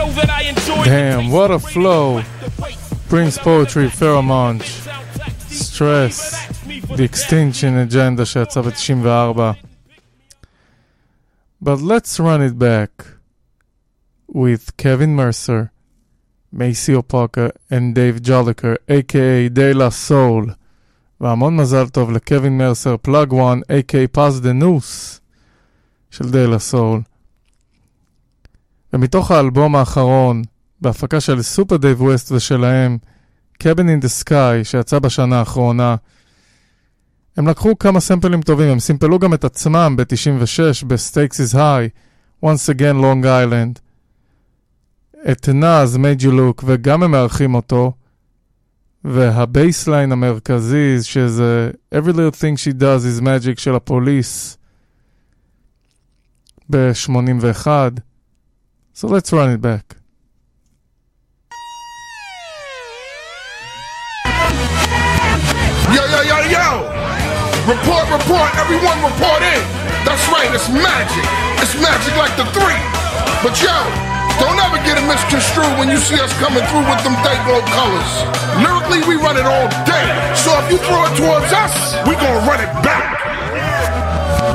Damn, what a flow. Prince Poetry, Pheromone, Stress, The Extinction Agenda שיצא ב-94. But let's run it back with Kevin Mercer, Maceo Parker and Dave Joliker, a.k.a. De La Soul. והמון מזל טוב לקווין מרסר, פלאג 1, a.k.a. Paz the Noose של דה לה סול. ומתוך האלבום האחרון, בהפקה של סופר דייב ווסט ושלהם, Cabin in the Sky, שיצא בשנה האחרונה, הם לקחו כמה סמפלים טובים, הם סימפלו גם את עצמם ב-96, ב-Stakes is High, Once Again Long Island, את נאז, Made You Look, וגם הם מארחים אותו, והבייסליין המרכזי, שזה Every Little Thing She Does is Magic של הפוליס, ב-81. So let's run it back. Yo, yo, yo, yo! Report, report, everyone report in! That's right, it's magic! It's magic like the 3! But yo, don't ever get it misconstrued when you see us coming through with them Dayglow colors. Lyrically, we run it all day. So if you throw it towards us, we gonna run it back.